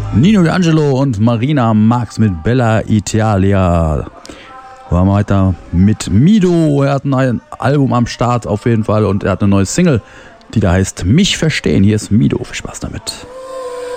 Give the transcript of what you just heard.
Nino D'Angelo und Marina Max mit Bella Italia. Wir haben weiter mit Mido. Er hat ein Album am Start auf jeden Fall und er hat eine neue Single, die da heißt Mich verstehen. Hier ist Mido. Viel Spaß damit.